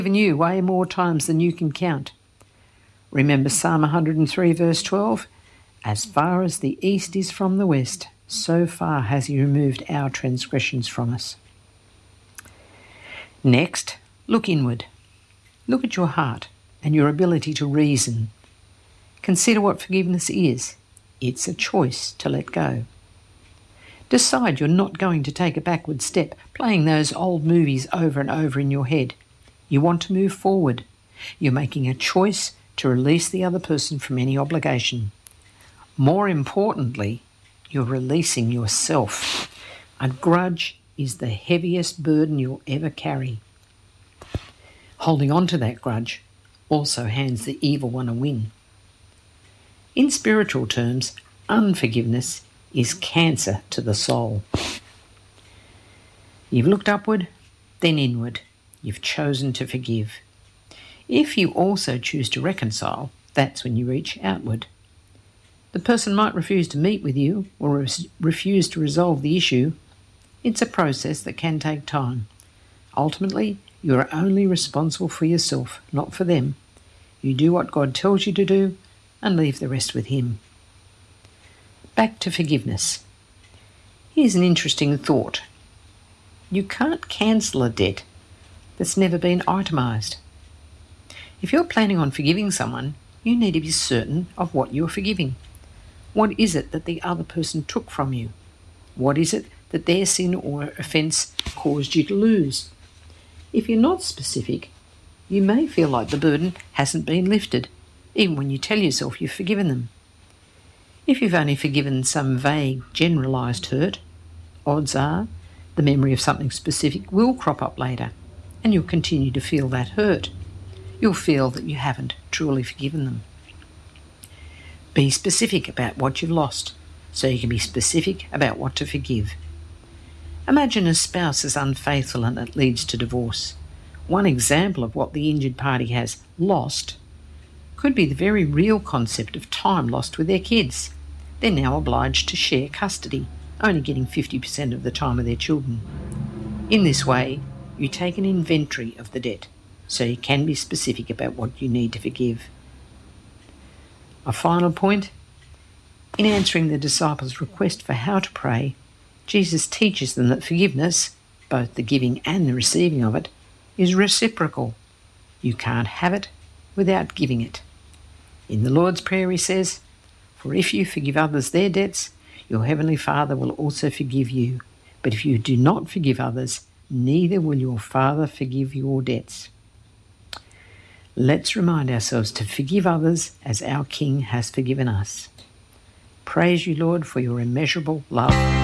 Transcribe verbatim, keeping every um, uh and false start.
forgiven you way more times than you can count. Remember Psalm one hundred three verse twelve? As far as the east is from the west, so far has he removed our transgressions from us. Next, look inward. Look at your heart and your ability to reason. Consider what forgiveness is. It's a choice to let go. Decide you're not going to take a backward step, playing those old movies over and over in your head. You want to move forward. You're making a choice to release the other person from any obligation. More importantly, you're releasing yourself. A grudge is the heaviest burden you'll ever carry. Holding on to that grudge also hands the evil one a win. In spiritual terms, unforgiveness is cancer to the soul. You've looked upward, then inward. You've chosen to forgive. If you also choose to reconcile, that's when you reach outward. The person might refuse to meet with you or res- refuse to resolve the issue. It's a process that can take time. Ultimately, you are only responsible for yourself, not for them. You do what God tells you to do and leave the rest with Him. Back to forgiveness. Here's an interesting thought. You can't cancel a debt that's never been itemised. If you're planning on forgiving someone, you need to be certain of what you're forgiving. What is it that the other person took from you? What is it that their sin or offence caused you to lose? If you're not specific, you may feel like the burden hasn't been lifted, even when you tell yourself you've forgiven them. If you've only forgiven some vague, generalised hurt, odds are the memory of something specific will crop up later, and you'll continue to feel that hurt. You'll feel that you haven't truly forgiven them. Be specific about what you've lost, so you can be specific about what to forgive. Imagine a spouse is unfaithful and it leads to divorce. One example of what the injured party has lost could be the very real concept of time lost with their kids. They're now obliged to share custody, only getting fifty percent of the time of their children. In this way, you take an inventory of the debt, so you can be specific about what you need to forgive. A final point. In answering the disciples' request for how to pray, Jesus teaches them that forgiveness, both the giving and the receiving of it, is reciprocal. You can't have it without giving it. In the Lord's Prayer he says, "For if you forgive others their debts, your heavenly Father will also forgive you. But if you do not forgive others, neither will your Father forgive your debts." Let's remind ourselves to forgive others as our King has forgiven us. Praise you, Lord, for your immeasurable love